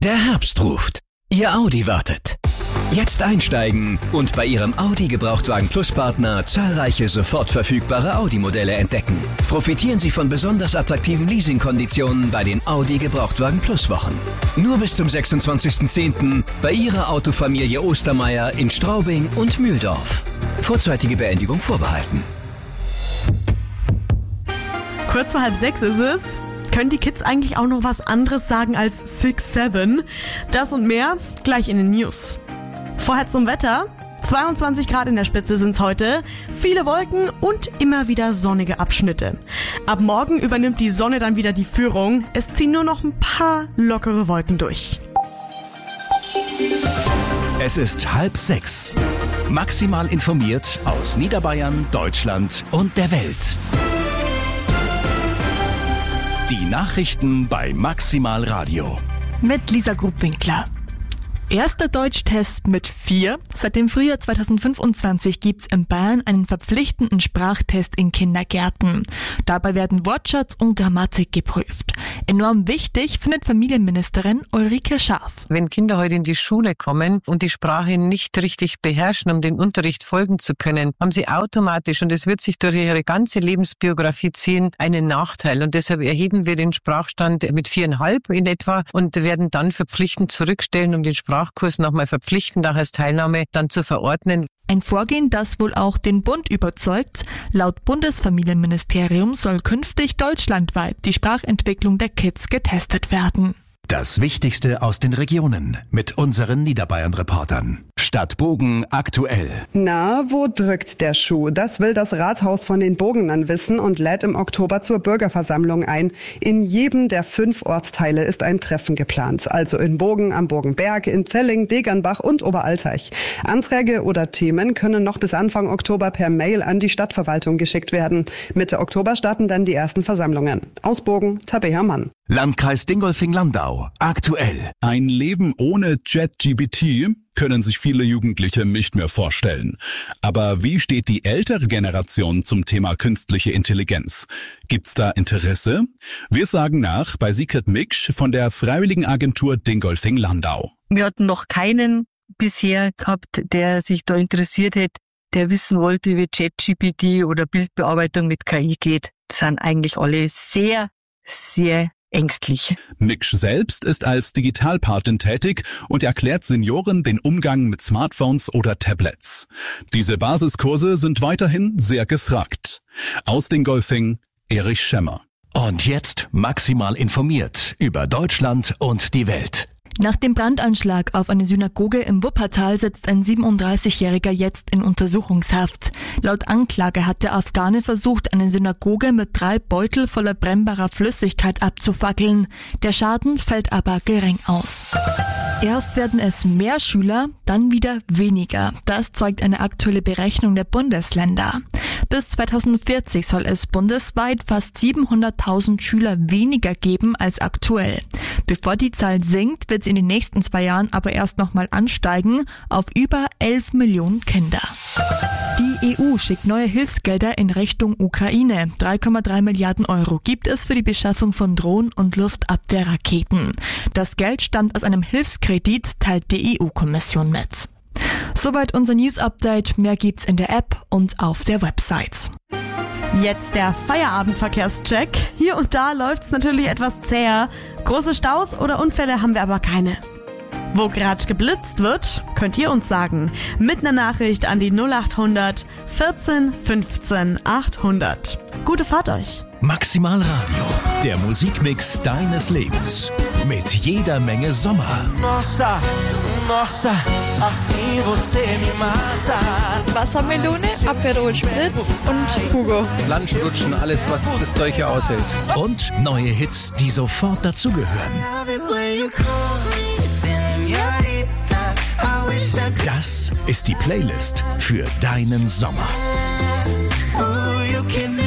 Der Herbst ruft. Ihr Audi wartet. Jetzt einsteigen und bei Ihrem Audi Gebrauchtwagen Plus Partner zahlreiche sofort verfügbare Audi-Modelle entdecken. Profitieren Sie von besonders attraktiven Leasingkonditionen bei den Audi Gebrauchtwagen Plus Wochen. Nur bis zum 26.10. bei Ihrer Autofamilie Ostermeier in Straubing und Mühldorf. Vorzeitige Beendigung vorbehalten. Kurz vor 5:30 ist es. Können die Kids eigentlich auch noch was anderes sagen als 6-7? Das und mehr gleich in den News. Vorher zum Wetter. 22 Grad in der Spitze sind's heute, viele Wolken und immer wieder sonnige Abschnitte. Ab morgen übernimmt die Sonne dann wieder die Führung. Es ziehen nur noch ein paar lockere Wolken durch. Es ist 5:30. Maximal informiert aus Niederbayern, Deutschland und der Welt. Die Nachrichten bei Maximal Radio. Mit Lisa Grubwinkler. Erster Deutschtest mit 4. Seit dem Frühjahr 2025 gibt's in Bayern einen verpflichtenden Sprachtest in Kindergärten. Dabei werden Wortschatz und Grammatik geprüft. Enorm wichtig findet Familienministerin Ulrike Scharf. Wenn Kinder heute in die Schule kommen und die Sprache nicht richtig beherrschen, um den Unterricht folgen zu können, haben sie automatisch, und es wird sich durch ihre ganze Lebensbiografie ziehen, einen Nachteil. Und deshalb erheben wir den Sprachstand mit 4,5 in etwa und werden dann verpflichtend zurückstellen, um den Sprachkurs nochmal verpflichtend auch als Teilnahme dann zu verordnen. Ein Vorgehen, das wohl auch den Bund überzeugt. Laut Bundesfamilienministerium soll künftig deutschlandweit die Sprachentwicklung der Kids getestet werden. Das Wichtigste aus den Regionen mit unseren Niederbayern-Reportern. Stadt Bogen aktuell. Na, wo drückt der Schuh? Das will das Rathaus von den Bogenern wissen und lädt im Oktober zur Bürgerversammlung ein. In jedem der 5 Ortsteile ist ein Treffen geplant. Also in Bogen, am Bogenberg, in Zelling, Degernbach und Oberalteich. Anträge oder Themen können noch bis Anfang Oktober per Mail an die Stadtverwaltung geschickt werden. Mitte Oktober starten dann die ersten Versammlungen. Aus Bogen, Tabea Mann. Landkreis Dingolfing-Landau aktuell. Ein Leben ohne ChatGPT können sich viele Jugendliche nicht mehr vorstellen. Aber wie steht die ältere Generation zum Thema künstliche Intelligenz? Gibt's da Interesse? Wir sagen nach bei Sigrid Miksch von der Freiwilligenagentur Dingolfing-Landau. Wir hatten noch keinen bisher gehabt, der sich da interessiert hätte, der wissen wollte, wie ChatGPT oder Bildbearbeitung mit KI geht. Das sind eigentlich alle sehr, sehr ängstlich. Miksch selbst ist als Digitalpatin tätig und erklärt Senioren den Umgang mit Smartphones oder Tablets. Diese Basiskurse sind weiterhin sehr gefragt. Aus Dingolfing, Erich Schemmer. Und jetzt maximal informiert über Deutschland und die Welt. Nach dem Brandanschlag auf eine Synagoge im Wuppertal sitzt ein 37-Jähriger jetzt in Untersuchungshaft. Laut Anklage hat der Afghane versucht, eine Synagoge mit 3 Beutel voller brennbarer Flüssigkeit abzufackeln. Der Schaden fällt aber gering aus. Erst werden es mehr Schüler, dann wieder weniger. Das zeigt eine aktuelle Berechnung der Bundesländer. Bis 2040 soll es bundesweit fast 700.000 Schüler weniger geben als aktuell. Bevor die Zahl sinkt, wird sie in den nächsten 2 Jahren aber erst nochmal ansteigen auf über 11 Millionen Kinder. Die EU schickt neue Hilfsgelder in Richtung Ukraine. 3,3 Milliarden Euro gibt es für die Beschaffung von Drohnen und Luftabwehrraketen. Das Geld stammt aus einem Hilfskredit, teilt die EU-Kommission mit. Soweit unser News-Update. Mehr gibt's in der App und auf der Website. Jetzt der Feierabendverkehrscheck. Hier und da läuft's natürlich etwas zäher. Große Staus oder Unfälle haben wir aber keine. Wo gerade geblitzt wird, könnt ihr uns sagen. Mit einer Nachricht an die 0800 14 15 800. Gute Fahrt euch. Maximal Radio, der Musikmix deines Lebens. Mit jeder Menge Sommer. Nossa, nossa, assim você me mata. Wassermelone, Aperol Spritz und Hugo. Lunchen, alles, was das Zeug hier aushält. Und neue Hits, die sofort dazugehören. Das ist die Playlist für deinen Sommer.